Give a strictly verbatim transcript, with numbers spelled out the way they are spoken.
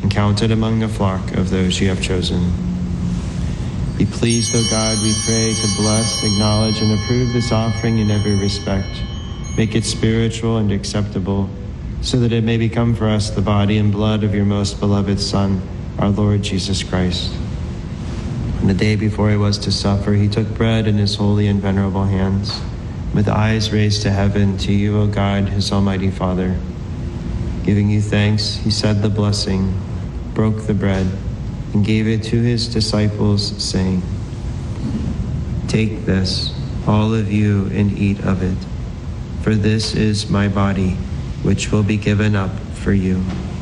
and counted among the flock of those you have chosen. Be pleased, O God, we pray, to bless, acknowledge, and approve this offering in every respect. Make it spiritual and acceptable, so that it may become for us the body and blood of your most beloved Son, our Lord Jesus Christ. On the day before he was to suffer, he took bread in his holy and venerable hands. With eyes raised to heaven, to you, O God, his almighty Father. Giving you thanks, he said the blessing, broke the bread, and gave it to his disciples, saying, "Take this, all of you, and eat of it, for this is my body, which will be given up for you."